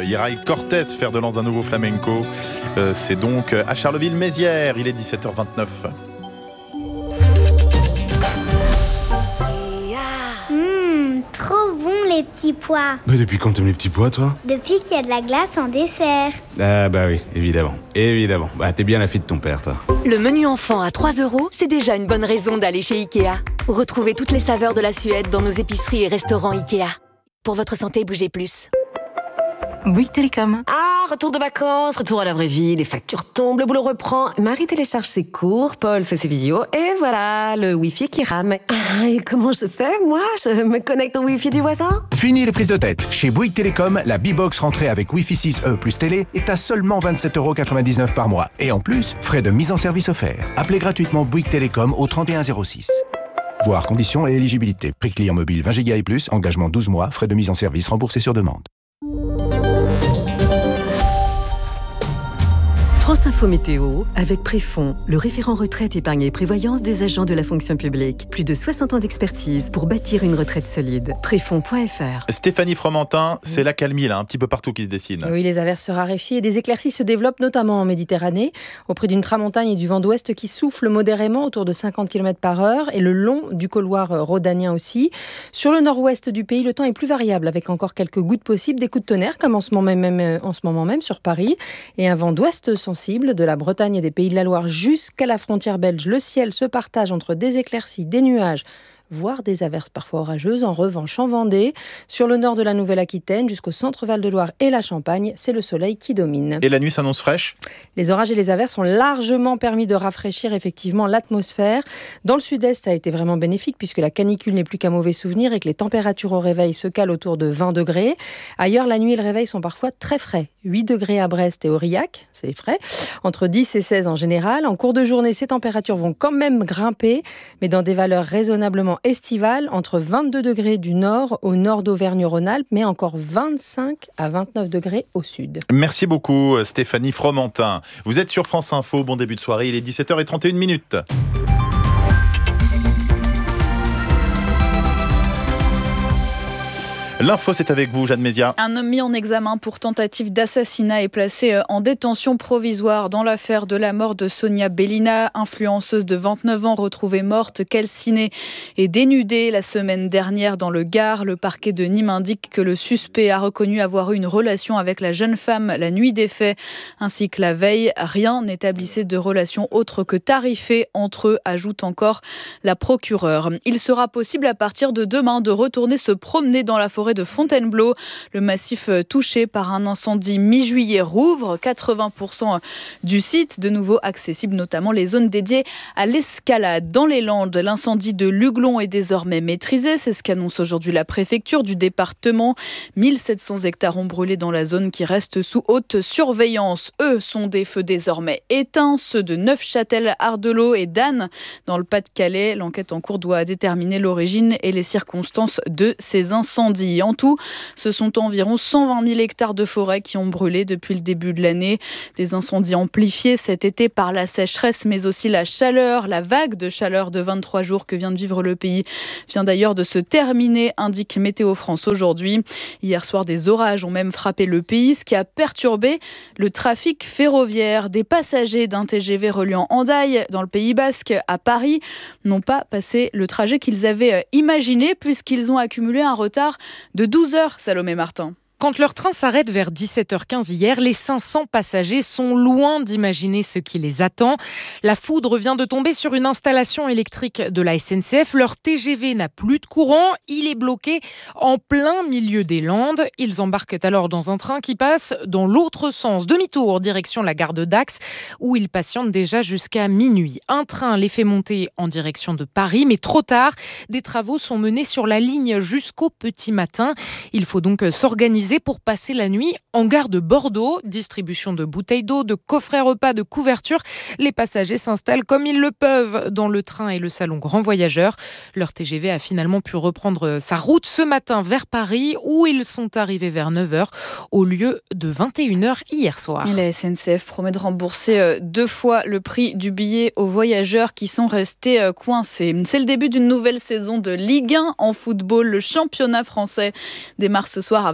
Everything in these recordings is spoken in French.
Iraï Cortés, fer de lance d'un nouveau flamenco. C'est donc à Charleville-Mézières, il est 17h29. Trop bon les petits pois. Bah depuis quand t'aimes les petits pois, toi? Depuis qu'il y a de la glace en dessert. Ah bah oui, évidemment. Bah t'es bien la fille de ton père, toi. Le menu enfant à 3 €, c'est déjà une bonne raison d'aller chez Ikea. Retrouvez toutes les saveurs de la Suède dans nos épiceries et restaurants Ikea. Pour votre santé, bougez plus. Bouygues Télécom. Ah, retour de vacances, retour à la vraie vie, les factures tombent, le boulot reprend. Marie télécharge ses cours, Paul fait ses visios, et voilà, le Wi-Fi qui rame. Ah, et comment je fais, moi? Je me connecte au Wi-Fi du voisin? Fini les prises de tête. Chez Bouygues Télécom, la B-Box rentrée avec Wi-Fi 6E plus télé est à seulement 27,99 € par mois. Et en plus, frais de mise en service offerts. Appelez gratuitement Bouygues Télécom au 3106. Voir conditions et éligibilité. Prix client mobile 20 Go et plus, engagement 12 mois, frais de mise en service remboursés sur demande. France Info Météo, avec Préfond, le référent retraite, épargne et prévoyance des agents de la fonction publique. Plus de 60 ans d'expertise pour bâtir une retraite solide. Préfond.fr. Stéphanie Fromentin, c'est l'accalmie là, un petit peu partout qui se dessine. Oui, les averses se raréfient et des éclaircies se développent notamment en Méditerranée, au prix d'une tramontagne et du vent d'ouest qui souffle modérément autour de 50 km/h et le long du couloir rhodanien aussi. Sur le nord-ouest du pays, le temps est plus variable avec encore quelques gouttes possibles, des coups de tonnerre comme en ce moment même sur Paris et un vent d'ouest sensible de la Bretagne et des Pays de la Loire jusqu'à la frontière belge. Le ciel se partage entre des éclaircies, des nuages, voire des averses parfois orageuses. En revanche, en Vendée, sur le nord de la Nouvelle-Aquitaine jusqu'au centre Val-de-Loire et la Champagne, c'est le soleil qui domine. Et la nuit s'annonce fraîche? Les orages et les averses ont largement permis de rafraîchir effectivement l'atmosphère. Dans le sud-est, ça a été vraiment bénéfique puisque la canicule n'est plus qu'un mauvais souvenir et que les températures au réveil se calent autour de 20 degrés. Ailleurs, la nuit et le réveil sont parfois très frais. 8 degrés à Brest et Aurillac, c'est frais. Entre 10 et 16 en général. En cours de journée, ces températures vont quand même grimper, mais dans des valeurs raisonnablement estivales, entre 22 degrés du nord au nord d'Auvergne-Rhône-Alpes, mais encore 25 à 29 degrés au sud. Merci beaucoup Stéphanie Fromentin. Vous êtes sur France Info, bon début de soirée, il est 17h31. L'info, c'est avec vous, Jeanne Mézia. Un homme mis en examen pour tentative d'assassinat est placé en détention provisoire dans l'affaire de la mort de Sonia Bellina, influenceuse de 29 ans retrouvée morte, calcinée et dénudée la semaine dernière dans le Gard. Le parquet de Nîmes indique que le suspect a reconnu avoir eu une relation avec la jeune femme la nuit des faits, ainsi que la veille. Rien n'établissait de relation autre que tarifée entre eux, ajoute encore la procureure. Il sera possible à partir de demain de retourner se promener dans la forêt de Fontainebleau. Le massif touché par un incendie mi-juillet rouvre 80% du site, de nouveau accessible, notamment les zones dédiées à l'escalade. Dans les Landes, l'incendie de Luglon est désormais maîtrisé. C'est ce qu'annonce aujourd'hui la préfecture du département. 1700 hectares ont brûlé dans la zone qui reste sous haute surveillance. Eux sont des feux désormais éteints, ceux de Neufchâtel, Ardelot et d'Anne dans le Pas-de-Calais. L'enquête en cours doit déterminer l'origine et les circonstances de ces incendies. En tout, ce sont environ 120 000 hectares de forêt qui ont brûlé depuis le début de l'année. Des incendies amplifiés cet été par la sécheresse, mais aussi la chaleur. La vague de chaleur de 23 jours que vient de vivre le pays vient d'ailleurs de se terminer, indique Météo France aujourd'hui. Hier soir, des orages ont même frappé le pays, ce qui a perturbé le trafic ferroviaire. Des passagers d'un TGV reliant Hendaye, dans le Pays Basque, à Paris, n'ont pas passé le trajet qu'ils avaient imaginé puisqu'ils ont accumulé un retard de 12 heures, Salomé Martin. Quand leur train s'arrête vers 17h15 hier, les 500 passagers sont loin d'imaginer ce qui les attend. La foudre vient de tomber sur une installation électrique de la SNCF. Leur TGV n'a plus de courant. Il est bloqué en plein milieu des Landes. Ils embarquent alors dans un train qui passe dans l'autre sens, demi-tour, direction la gare de Dax, où ils patientent déjà jusqu'à minuit. Un train les fait monter en direction de Paris, mais trop tard. Des travaux sont menés sur la ligne jusqu'au petit matin. Il faut donc s'organiser pour passer la nuit en gare de Bordeaux. Distribution de bouteilles d'eau, de coffrets repas, de couvertures. Les passagers s'installent comme ils le peuvent dans le train et le salon grand voyageur. Leur TGV a finalement pu reprendre sa route ce matin vers Paris, où ils sont arrivés vers 9h au lieu de 21h hier soir. Et la SNCF promet de rembourser 2 fois le prix du billet aux voyageurs qui sont restés coincés. C'est le début d'une nouvelle saison de Ligue 1 en football. Le championnat français démarre ce soir à 20h15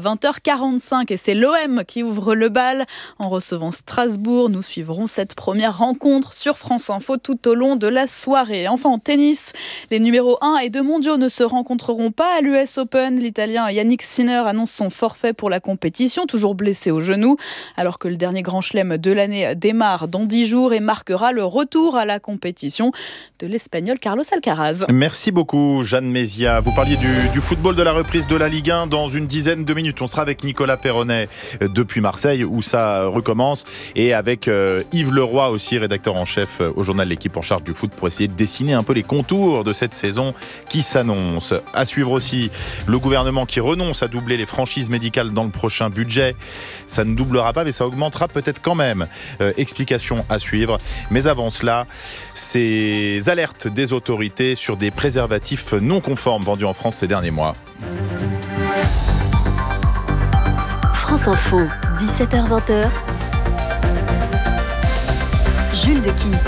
20h45 et c'est l'OM qui ouvre le bal. En recevant Strasbourg, nous suivrons cette première rencontre sur France Info tout au long de la soirée. Enfin en tennis, les numéros 1 et 2 mondiaux ne se rencontreront pas à l'US Open. L'Italien Yannick Sinner annonce son forfait pour la compétition, toujours blessé au genou, alors que le dernier grand chelem de l'année démarre dans 10 jours et marquera le retour à la compétition de l'Espagnol Carlos Alcaraz. Merci beaucoup Jeanne Mézia. Vous parliez du football, de la reprise de la Ligue 1 dans une dizaine de minutes. On sera avec Nicolas Perronnet depuis Marseille où ça recommence et avec Yves Leroy aussi, rédacteur en chef au journal L'Équipe en charge du foot pour essayer de dessiner un peu les contours de cette saison qui s'annonce. À suivre aussi le gouvernement qui renonce à doubler les franchises médicales dans le prochain budget. Ça ne doublera pas mais ça augmentera peut-être quand même. Explication à suivre. Mais avant cela, ces alertes des autorités sur des préservatifs non conformes vendus en France ces derniers mois. France Info, 17h-20h. Jules de Kiss.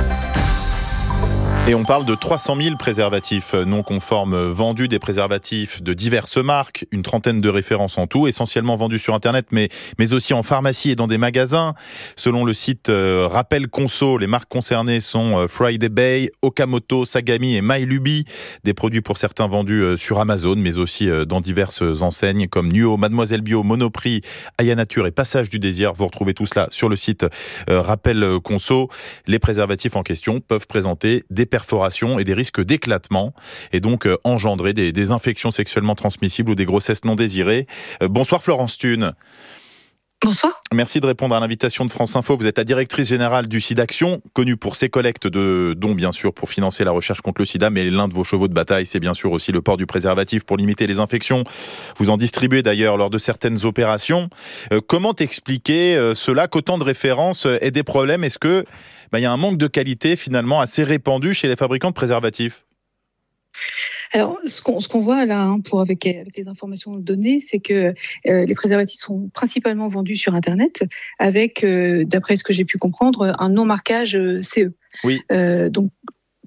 Et on parle de 300 000 préservatifs non conformes vendus, des préservatifs de diverses marques, une trentaine de références en tout, essentiellement vendus sur Internet, mais aussi en pharmacie et dans des magasins. Selon le site Rappel Conso, les marques concernées sont Friday Bay, Okamoto, Sagami et MyLuby. Des produits pour certains vendus sur Amazon, mais aussi dans diverses enseignes comme Nuo, Mademoiselle Bio, Monoprix, Aya Nature et Passage du Désir. Vous retrouvez tout cela sur le site Rappel Conso. Les préservatifs en question peuvent présenter des perforations et des risques d'éclatement et donc engendrer des infections sexuellement transmissibles ou des grossesses non désirées. Bonsoir Florence Thune. Bonsoir. Merci de répondre à l'invitation de France Info. Vous êtes la directrice générale du SIDAction, connue pour ses collectes de dons, bien sûr, pour financer la recherche contre le sida, mais l'un de vos chevaux de bataille, c'est bien sûr aussi le port du préservatif pour limiter les infections. Vous en distribuez d'ailleurs lors de certaines opérations. Comment expliquer cela, qu'autant de références aient des problèmes ? Est-ce que il y a un manque de qualité finalement assez répandu chez les fabricants de préservatifs ? Alors, ce qu'on voit là, avec les informations données, c'est que les préservatifs sont principalement vendus sur Internet avec, d'après ce que j'ai pu comprendre, un non-marquage CE. Oui. Donc, pardon ?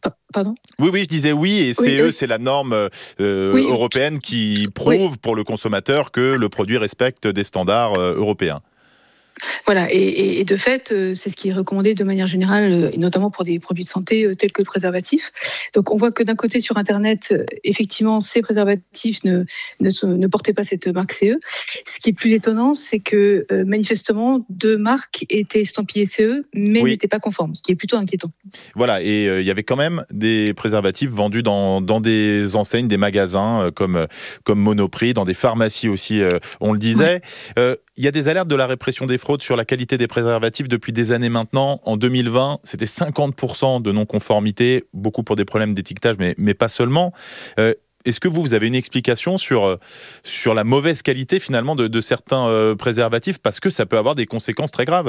Oui, je disais oui, et CE, c'est la norme européenne qui prouve pour le consommateur que le produit respecte des standards européens. Voilà, et de fait, c'est ce qui est recommandé de manière générale, et notamment pour des produits de santé tels que le préservatif. Donc on voit que d'un côté sur Internet, effectivement, ces préservatifs ne portaient pas cette marque CE. Ce qui est plus étonnant, c'est que manifestement, 2 marques étaient estampillées CE, mais n'étaient pas conformes, ce qui est plutôt inquiétant. Voilà, et il y avait quand même des préservatifs vendus dans des enseignes, des magasins comme Monoprix, dans des pharmacies aussi, on le disait. Il y a des alertes de la répression des fraudes sur la qualité des préservatifs depuis des années maintenant. En 2020, c'était 50% de non-conformité, beaucoup pour des problèmes d'étiquetage, mais pas seulement. Est-ce que vous avez une explication sur la mauvaise qualité finalement de certains préservatifs, parce que ça peut avoir des conséquences très graves ?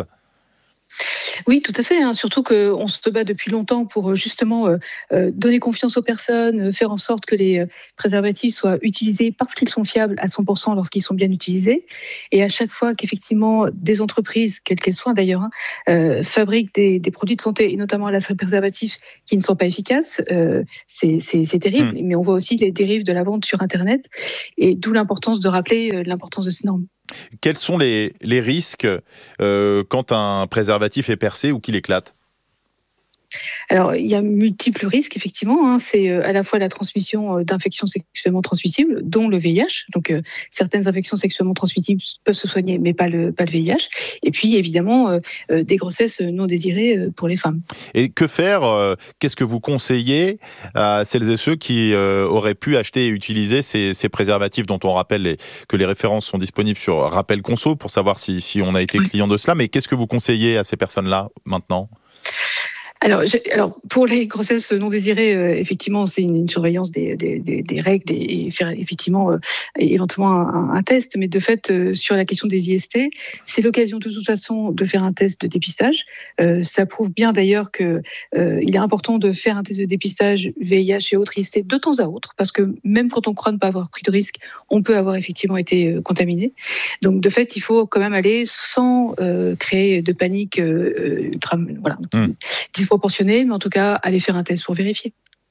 Oui, tout à fait. Surtout qu'on se bat depuis longtemps pour justement donner confiance aux personnes, faire en sorte que les préservatifs soient utilisés parce qu'ils sont fiables à 100% lorsqu'ils sont bien utilisés. Et à chaque fois qu'effectivement des entreprises, quelles qu'elles soient d'ailleurs, fabriquent des produits de santé, et notamment les préservatifs qui ne sont pas efficaces, c'est terrible. Mais on voit aussi les dérives de la vente sur Internet, et d'où l'importance de rappeler l'importance de ces normes. Quels sont les risques quand un préservatif est percé ou qu'il éclate ? Alors, il y a multiples risques, effectivement. C'est à la fois la transmission d'infections sexuellement transmissibles, dont le VIH. Donc, certaines infections sexuellement transmissibles peuvent se soigner, mais pas le VIH. Et puis, évidemment, des grossesses non désirées pour les femmes. Et que faire ? Qu'est-ce que vous conseillez à celles et ceux qui auraient pu acheter et utiliser ces préservatifs dont on rappelle que les références sont disponibles sur Rappel Conso pour savoir si on a été client de cela. Mais qu'est-ce que vous conseillez à ces personnes-là maintenant ? Alors, pour les grossesses non désirées, effectivement, c'est une surveillance des règles et faire effectivement éventuellement un test. Mais de fait, sur la question des IST, c'est l'occasion de toute façon de faire un test de dépistage. Ça prouve bien d'ailleurs que il est important de faire un test de dépistage VIH et autres IST de temps à autre, parce que même quand on croit ne pas avoir pris de risque, on peut avoir effectivement été contaminé. Donc de fait, il faut quand même aller sans créer de panique disproportionnée, mais en tout cas aller faire un test pour vérifier.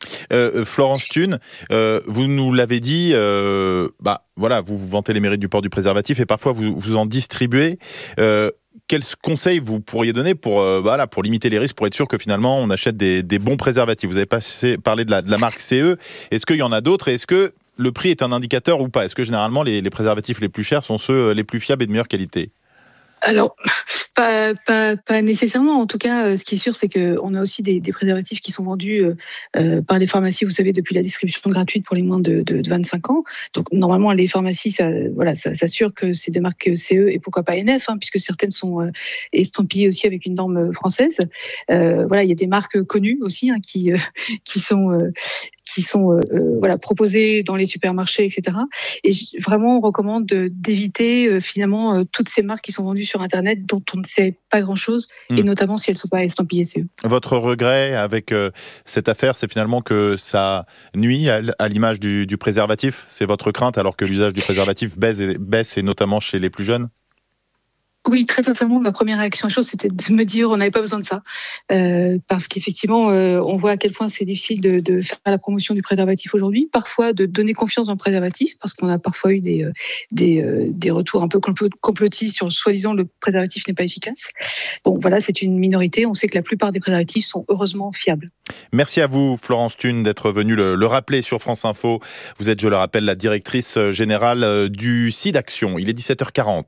Florence Thune, vous nous l'avez dit, voilà, vous vantez les mérites du port du préservatif et parfois vous en distribuez. Quels conseils vous pourriez donner pour limiter les risques, pour être sûr que finalement on achète des bons préservatifs? Vous avez parlé de la marque CE. Est-ce qu'il y en a d'autres? Et est-ce que le prix est un indicateur ou pas? Est-ce que généralement les préservatifs les plus chers sont ceux les plus fiables et de meilleure qualité? Alors, pas nécessairement. En tout cas, ce qui est sûr, c'est qu'on a aussi des préservatifs qui sont vendus par les pharmacies, vous savez, depuis la distribution gratuite pour les moins de 25 ans. Donc, normalement, les pharmacies, ça s'assure que c'est de marque CE et pourquoi pas NF, puisque certaines sont estampillées aussi avec une norme française. Il y a des marques connues aussi qui sont proposées dans les supermarchés, etc. Et vraiment, on recommande d'éviter finalement toutes ces marques qui sont vendues sur Internet dont on ne sait pas grand-chose, et notamment si elles ne sont pas estampillées CE. Votre regret avec cette affaire, c'est finalement que ça nuit à l'image du préservatif? C'est votre crainte, alors que l'usage du préservatif baisse et notamment chez les plus jeunes? Oui, très sincèrement, ma première réaction à chaud, c'était de me dire on n'avait pas besoin de ça. Parce qu'effectivement, on voit à quel point c'est difficile de faire la promotion du préservatif aujourd'hui. Parfois, de donner confiance dans le préservatif, parce qu'on a parfois eu des retours un peu complotistes sur soi-disant le préservatif n'est pas efficace. Bon, voilà, c'est une minorité. On sait que la plupart des préservatifs sont heureusement fiables. Merci à vous, Florence Thune, d'être venue le rappeler sur France Info. Vous êtes, je le rappelle, la directrice générale du SIDAction. Il est 17h40.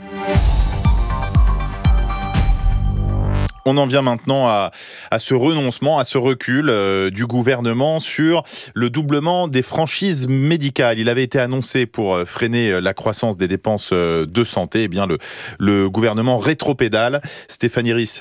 On en vient maintenant à ce renoncement, à ce recul du gouvernement sur le doublement des franchises médicales. Il avait été annoncé pour freiner la croissance des dépenses de santé. Eh bien, le gouvernement rétropédale. Stéphanie Rist,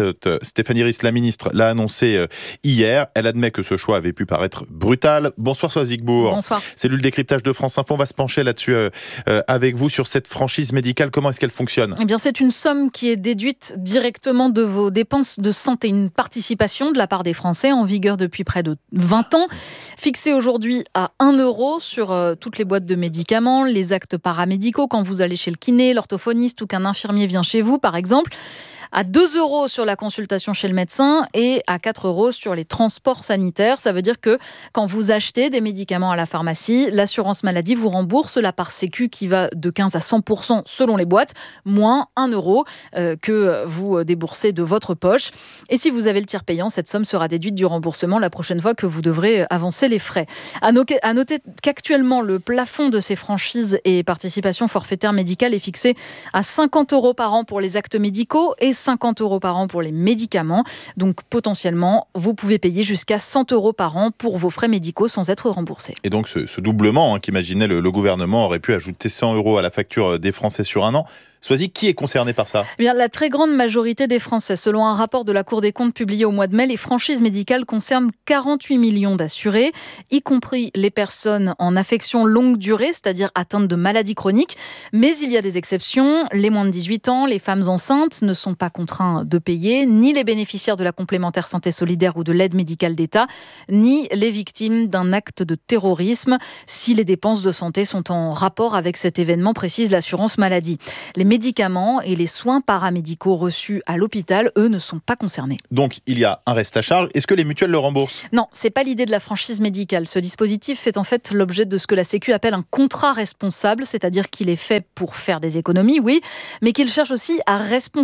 la ministre, l'a annoncé hier. Elle admet que ce choix avait pu paraître brutal. Bonsoir Sois Igbourg. Bonsoir. Cellule décryptage de France Info. On va se pencher là-dessus avec vous sur cette franchise médicale. Comment est-ce qu'elle fonctionne? Eh bien, c'est une somme qui est déduite directement de vos dépenses de santé, une participation de la part des Français en vigueur depuis près de 20 ans, fixée aujourd'hui à 1 € sur toutes les boîtes de médicaments, les actes paramédicaux quand vous allez chez le kiné, l'orthophoniste ou qu'un infirmier vient chez vous par exemple, à 2 € sur la consultation chez le médecin et à 4 € sur les transports sanitaires. Ça veut dire que quand vous achetez des médicaments à la pharmacie, l'assurance maladie vous rembourse la part sécu qui va de 15 à 100% selon les boîtes, moins 1 € que vous déboursez de votre poche. Et si vous avez le tiers payant, cette somme sera déduite du remboursement la prochaine fois que vous devrez avancer les frais. À noter qu'actuellement, le plafond de ces franchises et participations forfaitaires médicales est fixé à 50 € par an pour les actes médicaux et 50 € par an pour les médicaments. Donc potentiellement, vous pouvez payer jusqu'à 100 € par an pour vos frais médicaux sans être remboursé. Et donc ce doublement qu'imaginait le gouvernement aurait pu ajouter 100 € à la facture des Français sur un an. Sois-y, qui est concerné par ça? Eh bien, la très grande majorité des Français. Selon un rapport de la Cour des comptes publié au mois de mai, les franchises médicales concernent 48 millions d'assurés, y compris les personnes en affection longue durée, c'est-à-dire atteintes de maladies chroniques. Mais il y a des exceptions. Les moins de 18 ans, les femmes enceintes ne sont pas contraints de payer, ni les bénéficiaires de la complémentaire santé solidaire ou de l'aide médicale d'État, ni les victimes d'un acte de terrorisme, si les dépenses de santé sont en rapport avec cet événement, précise l'assurance maladie. Les médicaments et les soins paramédicaux reçus à l'hôpital, eux, ne sont pas concernés. Donc, il y a un reste à charge. Est-ce que les mutuelles le remboursent? Non, c'est pas l'idée de la franchise médicale. Ce dispositif fait en fait l'objet de ce que la Sécu appelle un contrat responsable, c'est-à-dire qu'il est fait pour faire des économies, oui, mais qu'il cherche aussi à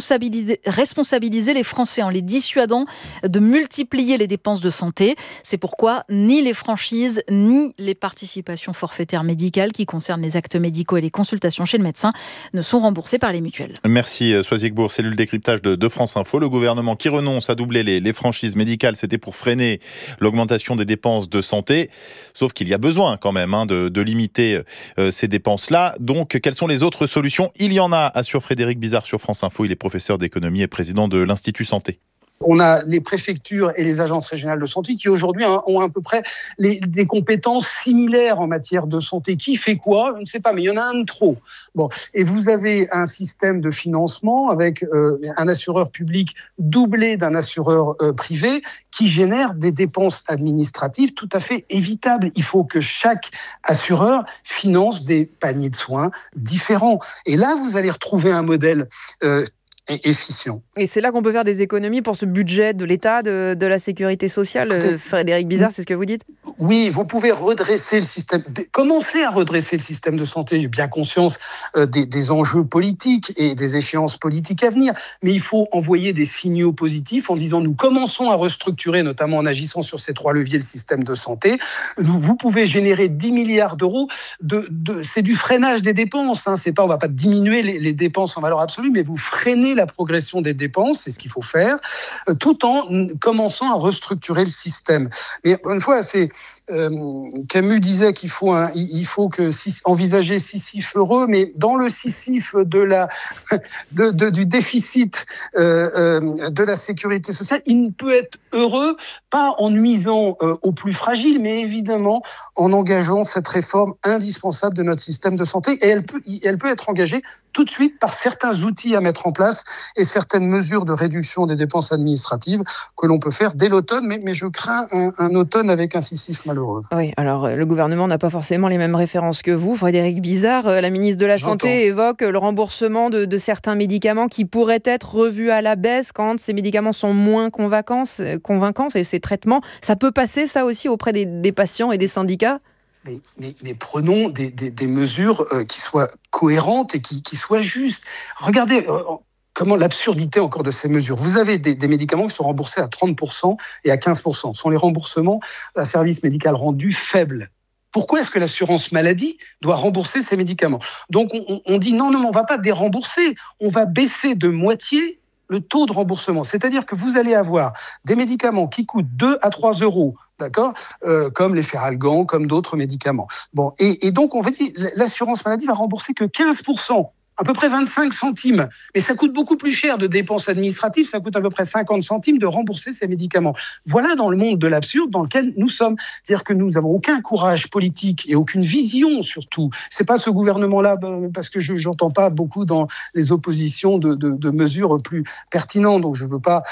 responsabiliser les Français en les dissuadant de multiplier les dépenses de santé. C'est pourquoi ni les franchises, ni les participations forfaitaires médicales qui concernent les actes médicaux et les consultations chez le médecin ne sont remboursées par les mutuelles. Merci Sois Igbourg, cellule décryptage de France Info. Le gouvernement qui renonce à doubler les franchises médicales, c'était pour freiner l'augmentation des dépenses de santé. Sauf qu'il y a besoin quand même de limiter ces dépenses-là. Donc, quelles sont les autres solutions? Il y en a, assure Frédéric Bizard sur France Info. Il est professeur d'économie et président de l'Institut Santé. On a les préfectures et les agences régionales de santé qui aujourd'hui ont à peu près des compétences similaires en matière de santé. Qui fait quoi? Je ne sais pas, mais il y en a un de trop. Bon, et vous avez un système de financement avec un assureur public doublé d'un assureur privé qui génère des dépenses administratives tout à fait évitables. Il faut que chaque assureur finance des paniers de soins différents. Et là, vous allez retrouver un modèle et efficient. Et c'est là qu'on peut faire des économies pour ce budget de l'État, de la sécurité sociale. Frédéric Bizard, c'est ce que vous dites ? Oui, vous pouvez redresser le système, commencer à redresser le système de santé. J'ai bien conscience des enjeux politiques et des échéances politiques à venir, mais il faut envoyer des signaux positifs en disant nous commençons à restructurer, notamment en agissant sur ces 3 leviers, le système de santé. Vous pouvez générer 10 milliards d'euros. C'est du freinage des dépenses. C'est pas, on va pas diminuer les dépenses en valeur absolue, mais vous freinez la progression des dépenses, c'est ce qu'il faut faire, tout en commençant à restructurer le système. Mais encore une fois, Camus disait qu'il faut envisager Sisyphe heureux, mais dans le Sisyphe du déficit de la sécurité sociale, il ne peut être heureux pas en nuisant aux plus fragiles, mais évidemment en engageant cette réforme indispensable de notre système de santé. Et elle peut être engagée tout de suite par certains outils à mettre en place et certaines mesures de réduction des dépenses administratives que l'on peut faire dès l'automne, mais je crains un automne avec un Sisyphe malheureux. Oui, alors le gouvernement n'a pas forcément les mêmes références que vous. Frédéric Bizard, la ministre de la Santé évoque le remboursement de certains médicaments qui pourraient être revus à la baisse quand ces médicaments sont moins convaincants et ces traitements. Ça peut passer, ça aussi, auprès des patients et des syndicats ? Mais prenons des mesures qui soient cohérentes et qui soient justes. Regardez comment l'absurdité encore de ces mesures. Vous avez des médicaments qui sont remboursés à 30% et à 15%. Ce sont les remboursements à service médical rendu faibles. Pourquoi est-ce que l'assurance maladie doit rembourser ces médicaments ? Donc on dit non, on ne va pas dérembourser. On va baisser de moitié le taux de remboursement. C'est-à-dire que vous allez avoir des médicaments qui coûtent 2 à 3 euros, d'accord, comme les Feralgan, comme d'autres médicaments. Bon, et donc on va dire l'assurance maladie va rembourser que 15%. À peu près 25 centimes. Mais ça coûte beaucoup plus cher de dépenses administratives, ça coûte à peu près 50 centimes de rembourser ces médicaments. Voilà dans le monde de l'absurde dans lequel nous sommes. C'est-à-dire que nous n'avons aucun courage politique et aucune vision surtout. C'est pas ce gouvernement-là, parce que je n'entends pas beaucoup dans les oppositions de mesures plus pertinentes, donc je ne veux pas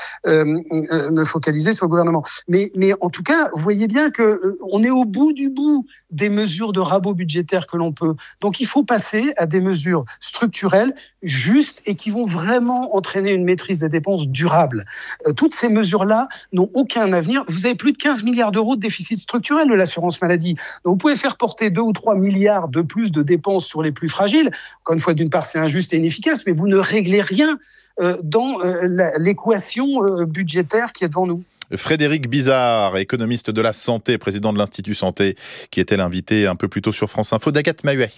me focaliser sur le gouvernement. Mais en tout cas, vous voyez bien qu'on est au bout du bout des mesures de rabot budgétaire que l'on peut. Donc il faut passer à des mesures structurelles, justes et qui vont vraiment entraîner une maîtrise des dépenses durable. Toutes ces mesures-là n'ont aucun avenir. Vous avez plus de 15 milliards d'euros de déficit structurel de l'assurance maladie. Donc vous pouvez faire porter 2 ou 3 milliards de plus de dépenses sur les plus fragiles. Encore une fois, d'une part, c'est injuste et inefficace, mais vous ne réglez rien dans l'équation budgétaire qui est devant nous. Frédéric Bizard, économiste de la santé, président de l'Institut Santé, qui était l'invité un peu plus tôt sur France Info d'Agathe Mahuet.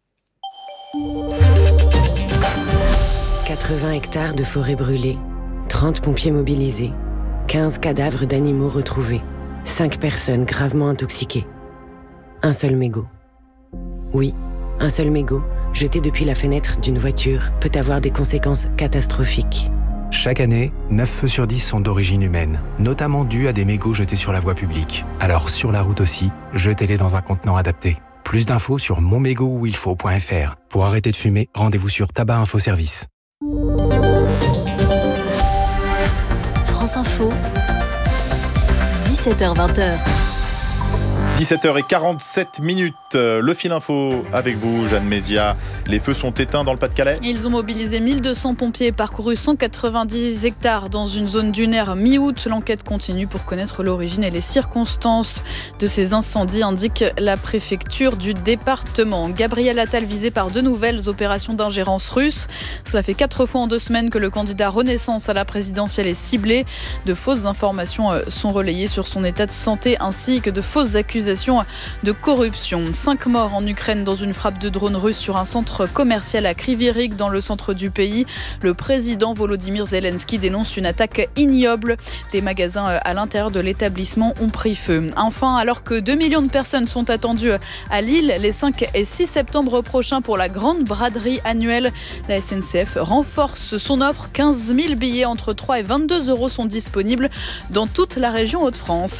80 hectares de forêt brûlée, 30 pompiers mobilisés, 15 cadavres d'animaux retrouvés, 5 personnes gravement intoxiquées. Un seul mégot. Oui, un seul mégot, jeté depuis la fenêtre d'une voiture, peut avoir des conséquences catastrophiques. Chaque année, 9 feux sur 10 sont d'origine humaine, notamment dus à des mégots jetés sur la voie publique. Alors sur la route aussi, jetez-les dans un contenant adapté. Plus d'infos sur monmégotuilfaut.fr. Pour arrêter de fumer, rendez-vous sur Tabac Info Service. France Info, 17h-20h. 17h47, le fil info avec vous, Jeanne Mézia. Les feux sont éteints dans le Pas-de-Calais. Ils ont mobilisé 1200 pompiers et parcouru 190 hectares dans une zone dunaire mi-août. L'enquête continue pour connaître l'origine et les circonstances de ces incendies, indique la préfecture du département. Gabriel Attal visé par de nouvelles opérations d'ingérence russe. Cela fait 4 fois en 2 semaines que le candidat Renaissance à la présidentielle est ciblé. De fausses informations sont relayées sur son état de santé ainsi que de fausses accusations de corruption. 5 morts en Ukraine dans une frappe de drone russe sur un centre commercial à Kryvyi-Rih dans le centre du pays. Le président Volodymyr Zelensky dénonce une attaque ignoble. Des magasins à l'intérieur de l'établissement ont pris feu. Enfin, alors que 2 millions de personnes sont attendues à Lille les 5 et 6 septembre prochains pour la grande braderie annuelle, la SNCF renforce son offre. 15 000 billets entre 3 et 22 euros sont disponibles dans toute la région Hauts-de-France.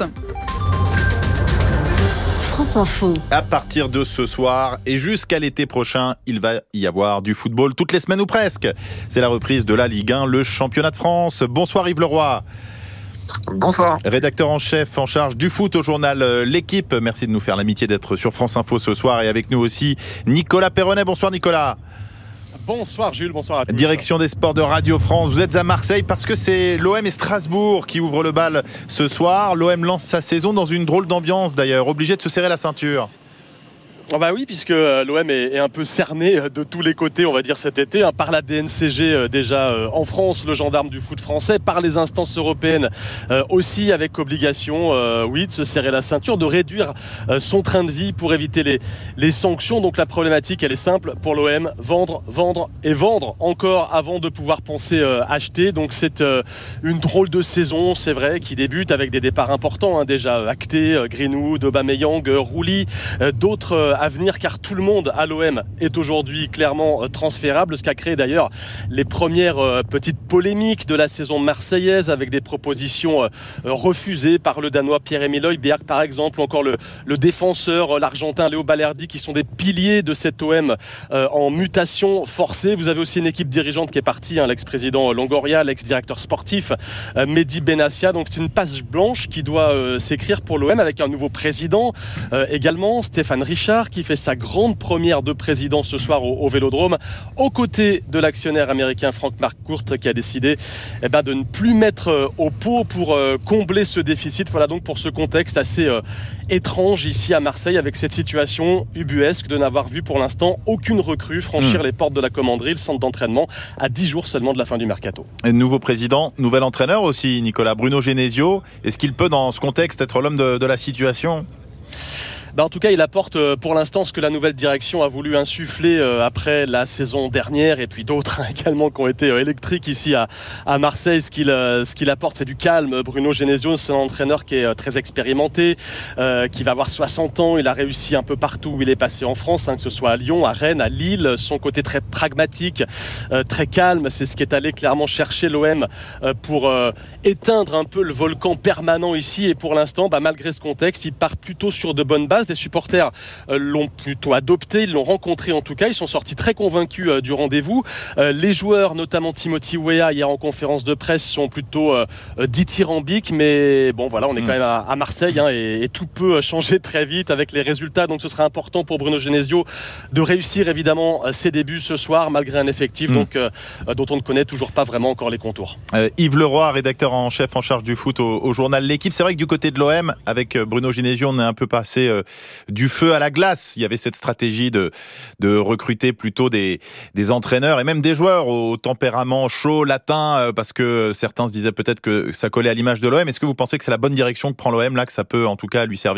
France Info. À partir de ce soir et jusqu'à l'été prochain, il va y avoir du football toutes les semaines ou presque. C'est la reprise de la Ligue 1, le championnat de France. Bonsoir Yves Leroy. Bonsoir. Rédacteur en chef en charge du foot au journal L'Équipe. Merci de nous faire l'amitié d'être sur France Info ce soir. Et avec nous aussi Nicolas Perronnet. Bonsoir Nicolas. Bonsoir Jules, bonsoir à tous. Direction des sports de Radio France, vous êtes à Marseille parce que c'est l'OM et Strasbourg qui ouvrent le bal ce soir. L'OM lance sa saison dans une drôle d'ambiance d'ailleurs, obligé de se serrer la ceinture. Oh bah oui, puisque l'OM est un peu cerné de tous les côtés, on va dire cet été, par la DNCG déjà en France, le gendarme du foot français, par les instances européennes aussi, avec obligation, oui, de se serrer la ceinture, de réduire son train de vie pour éviter les sanctions. Donc la problématique, elle est simple pour l'OM, vendre et vendre encore avant de pouvoir penser acheter. Donc c'est une drôle de saison, c'est vrai, qui débute avec des départs importants, déjà actés, Greenwood, Aubameyang, Rouli, d'autres à venir, car tout le monde à l'OM est aujourd'hui clairement transférable, ce qui a créé d'ailleurs les premières petites polémiques de la saison marseillaise, avec des propositions refusées par le Danois Pierre-Emile Højbjerg par exemple, ou encore le défenseur, l'Argentin Léo Balerdi, qui sont des piliers de cet OM en mutation forcée. Vous avez aussi une équipe dirigeante qui est partie, l'ex-président Longoria, l'ex-directeur sportif Mehdi Benassia. Donc c'est une page blanche qui doit s'écrire pour l'OM, avec un nouveau président également, Stéphane Richard, qui fait sa grande première de président ce soir au Vélodrome, aux côtés de l'actionnaire américain Frank Marcourt, qui a décidé de ne plus mettre au pot pour combler ce déficit. Voilà donc pour ce contexte assez étrange ici à Marseille, avec cette situation ubuesque de n'avoir vu pour l'instant aucune recrue franchir les portes de la commanderie, le centre d'entraînement, à 10 jours seulement de la fin du mercato. Et nouveau président, nouvel entraîneur aussi, Nicolas, Bruno Genesio. Est-ce qu'il peut dans ce contexte être l'homme de la situation ? En tout cas, il apporte pour l'instant ce que la nouvelle direction a voulu insuffler après la saison dernière, et puis d'autres également qui ont été électriques ici à Marseille. Ce qu'il apporte, c'est du calme. Bruno Genesio, c'est un entraîneur qui est très expérimenté, qui va avoir 60 ans. Il a réussi un peu partout où il est passé en France, que ce soit à Lyon, à Rennes, à Lille. Son côté très pragmatique, très calme, c'est ce qui est allé clairement chercher l'OM pour éteindre un peu le volcan permanent ici. Et pour l'instant, malgré ce contexte, il part plutôt sur de bonnes bases. Les supporters l'ont plutôt adopté, ils l'ont rencontré en tout cas, ils sont sortis très convaincus du rendez-vous. Les joueurs, notamment Timothy Weah, hier en conférence de presse, sont plutôt dithyrambiques, mais bon voilà, on est quand même à Marseille, et tout peut changer très vite avec les résultats. Donc ce sera important pour Bruno Genesio de réussir évidemment ses débuts ce soir, malgré un effectif dont on ne connaît toujours pas vraiment encore les contours. Yves Leroy, rédacteur en chef en charge du foot au journal L'Équipe. C'est vrai que du côté de l'OM, avec Bruno Genesio, on est un peu passé du feu à la glace. Il y avait cette stratégie de recruter plutôt des entraîneurs et même des joueurs au tempérament chaud, latin, parce que certains se disaient peut-être que ça collait à l'image de l'OM. Est-ce que vous pensez que c'est la bonne direction que prend l'OM, là, que ça peut en tout cas lui servir ?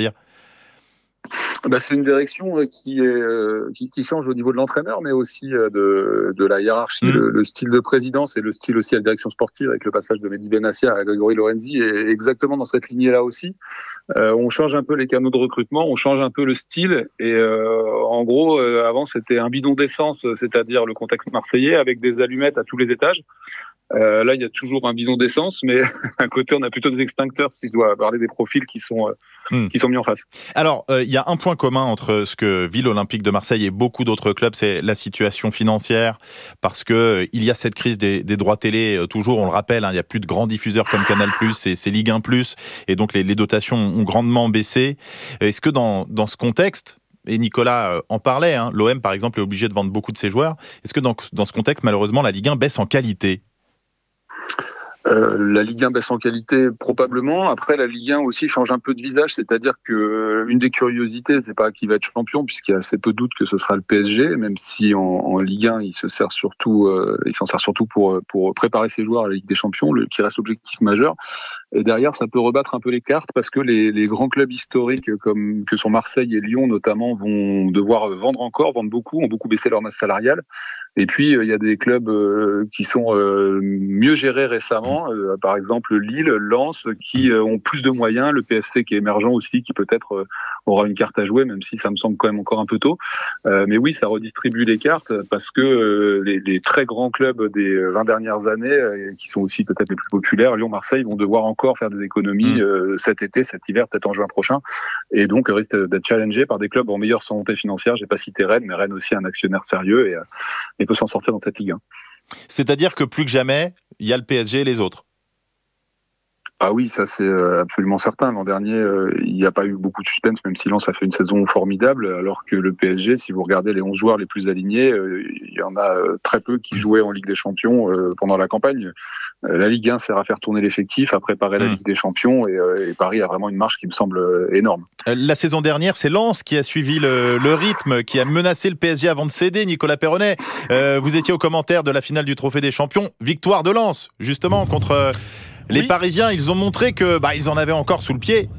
C'est une direction qui change au niveau de l'entraîneur, mais aussi de la hiérarchie. Le style de présidence et le style aussi à la direction sportive, avec le passage de Mehdi Benassia à Grégory Lorenzi, est exactement dans cette lignée-là aussi. On change un peu les canaux de recrutement, on change un peu le style, et en gros, avant c'était un bidon d'essence, c'est-à-dire le contexte marseillais, avec des allumettes à tous les étages. Là, il y a toujours un bidon d'essence, mais à côté, on a plutôt des extincteurs, si je dois parler des profils qui sont mis en face. Alors, il y a un point commun entre ce que vit l'Olympique de Marseille et beaucoup d'autres clubs, c'est la situation financière, parce que il y a cette crise des droits télé, toujours, on le rappelle, il n'y a plus de grands diffuseurs comme Canal+, c'est Ligue 1+, et donc les dotations ont grandement baissé. Est-ce que dans ce contexte, et Nicolas en parlait, l'OM par exemple est obligé de vendre beaucoup de ses joueurs, est-ce que dans ce contexte, malheureusement, la Ligue 1 baisse en qualité ? La Ligue 1 baisse en qualité probablement. Après, la Ligue 1 aussi change un peu de visage, c'est-à-dire que une des curiosités, c'est pas qui va être champion, puisqu'il y a assez peu de doute que ce sera le PSG, même si en Ligue 1 il s'en sert surtout pour préparer ses joueurs à la Ligue des Champions, qui reste l'objectif majeur. Et derrière, ça peut rebattre un peu les cartes, parce que les grands clubs historiques comme que sont Marseille et Lyon notamment vont devoir vendre beaucoup, ont beaucoup baissé leur masse salariale. Et puis il y a des clubs qui sont mieux gérés récemment, par exemple Lille, Lens, qui ont plus de moyens, le PSC qui est émergent aussi, qui peut-être aura une carte à jouer, même si ça me semble quand même encore un peu tôt. Mais oui, ça redistribue les cartes, parce que les très grands clubs des 20 dernières années, qui sont aussi peut-être les plus populaires, Lyon, Marseille, vont devoir encore faire des économies cet été, cet hiver, peut-être en juin prochain, et donc risque d'être challengé par des clubs en meilleure santé financière. J'ai pas cité Rennes, mais Rennes aussi un actionnaire sérieux et peut s'en sortir dans cette Ligue 1. C'est-à-dire que plus que jamais, il y a le PSG et les autres. Ah oui, ça c'est absolument certain. L'an dernier, il n'y a pas eu beaucoup de suspense, même si Lens a fait une saison formidable, alors que le PSG, si vous regardez les 11 joueurs les plus alignés, il y en a très peu qui jouaient en Ligue des Champions pendant la campagne. La Ligue 1 sert à faire tourner l'effectif, à préparer la Ligue des Champions, et Paris a vraiment une marge qui me semble énorme. La saison dernière, c'est Lens qui a suivi le rythme, qui a menacé le PSG avant de céder. Nicolas Perronnet, vous étiez au commentaire de la finale du Trophée des Champions. Victoire de Lens, justement, contre les Parisiens. Ils ont montré que ils en avaient encore sous le pied.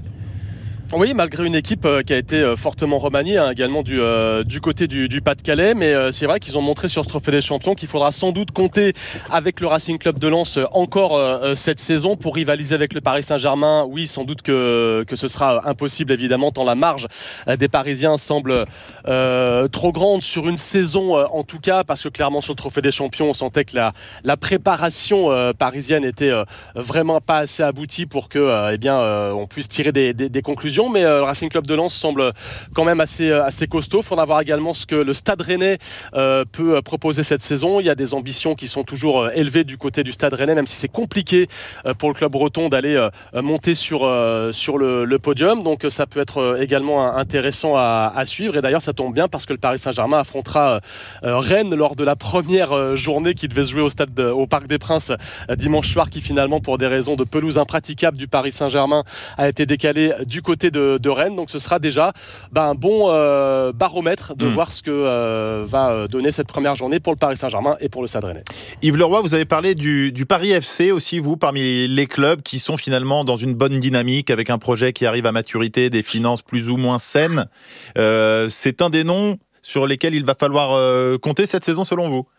Oui, malgré une équipe qui a été fortement remaniée, également du côté du Pas-de-Calais, mais c'est vrai qu'ils ont montré sur ce Trophée des Champions qu'il faudra sans doute compter avec le Racing Club de Lens encore cette saison pour rivaliser avec le Paris Saint-Germain. Oui, sans doute que ce sera impossible, évidemment, tant la marge des Parisiens semble trop grande sur une saison, en tout cas, parce que clairement sur le Trophée des Champions, on sentait que la préparation parisienne était vraiment pas assez aboutie pour que on puisse tirer des conclusions. Mais le Racing Club de Lens semble quand même assez costaud. Il faudra voir également ce que le Stade Rennais peut proposer cette saison. Il y a des ambitions qui sont toujours élevées du côté du Stade Rennais, même si c'est compliqué pour le club breton d'aller monter sur le podium. Donc ça peut être également intéressant à suivre. Et d'ailleurs, ça tombe bien parce que le Paris Saint-Germain affrontera Rennes lors de la première journée qui devait se jouer au Parc des Princes dimanche soir, qui finalement, pour des raisons de pelouse impraticable du Paris Saint-Germain, a été décalé du côté de Rennes. Donc ce sera déjà un bon baromètre de voir ce que va donner cette première journée pour le Paris Saint-Germain et pour le Stade Rennais. Yves Leroy, vous avez parlé du Paris FC aussi, vous, parmi les clubs qui sont finalement dans une bonne dynamique, avec un projet qui arrive à maturité, des finances plus ou moins saines. C'est un des noms sur lesquels il va falloir compter cette saison, selon vous?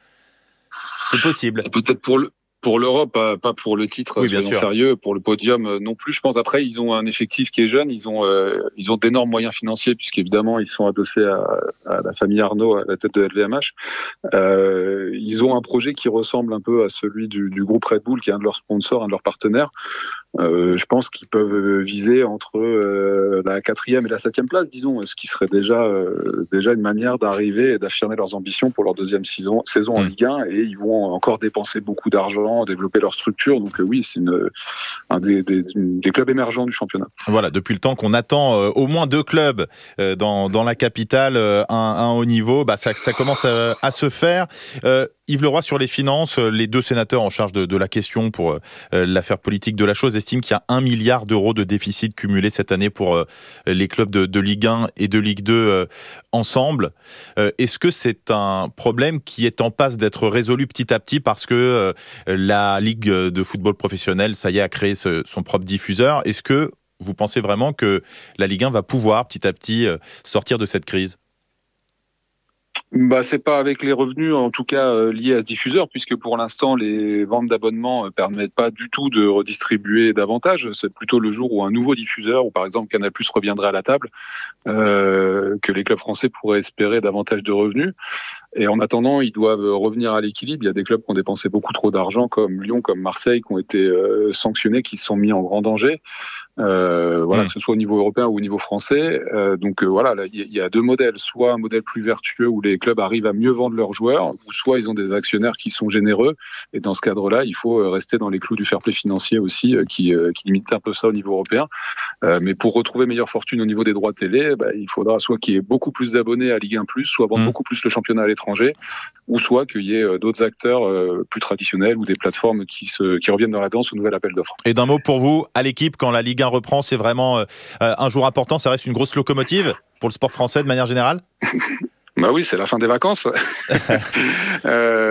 C'est possible. Peut-être pour l'Europe, pas pour le titre, bien sûr. Sérieux, pour le podium non plus. Je pense après ils ont un effectif qui est jeune, ils ont d'énormes moyens financiers puisqu'évidemment ils sont adossés à la famille Arnaud à la tête de LVMH. Ils ont un projet qui ressemble un peu à celui du groupe Red Bull, qui est un de leurs sponsors, un de leurs partenaires. Je pense qu'ils peuvent viser entre la 4e et la 7e place, disons, ce qui serait déjà une manière d'arriver et d'affirmer leurs ambitions pour leur deuxième saison en Ligue 1, et ils vont encore dépenser beaucoup d'argent, développer leur structure. Donc oui, c'est un des clubs émergents du championnat. Voilà, depuis le temps qu'on attend au moins 2 clubs dans la capitale, un haut niveau, ça commence à se faire. Yves Leroy, sur les finances, les 2 sénateurs en charge de la question pour l'affaire politique de la chose estiment qu'il y a 1 milliard d'euros de déficit cumulé cette année pour les clubs de Ligue 1 et de Ligue 2 ensemble. Est-ce que c'est un problème qui est en passe d'être résolu petit à petit parce que la Ligue de football professionnel, ça y est, a créé son propre diffuseur? Est-ce que vous pensez vraiment que la Ligue 1 va pouvoir petit à petit sortir de cette crise? C'est pas avec les revenus, en tout cas liés à ce diffuseur, puisque pour l'instant les ventes d'abonnements permettent pas du tout de redistribuer davantage. C'est plutôt le jour où un nouveau diffuseur, ou par exemple Canal+ reviendrait à la table, que les clubs français pourraient espérer davantage de revenus. Et en attendant, ils doivent revenir à l'équilibre. Il y a des clubs qui ont dépensé beaucoup trop d'argent, comme Lyon, comme Marseille, qui ont été sanctionnés, qui se sont mis en grand danger. Que ce soit au niveau européen ou au niveau français. Il y a 2 modèles. Soit un modèle plus vertueux où les clubs arrivent à mieux vendre leurs joueurs, ou soit ils ont des actionnaires qui sont généreux. Et dans ce cadre-là, il faut rester dans les clous du fair play financier aussi, qui limite un peu ça au niveau européen. Mais pour retrouver meilleure fortune au niveau des droits télé, il faudra soit qu'il y ait beaucoup plus d'abonnés à Ligue 1+, soit vendre beaucoup plus le championnat à l'étranger, ou soit qu'il y ait d'autres acteurs plus traditionnels ou des plateformes qui reviennent dans la danse au nouvel appel d'offres. Et d'un mot pour vous, à l'équipe, quand la Ligue 1 reprend, c'est vraiment un jour important, ça reste une grosse locomotive pour le sport français de manière générale? Oui, c'est la fin des vacances.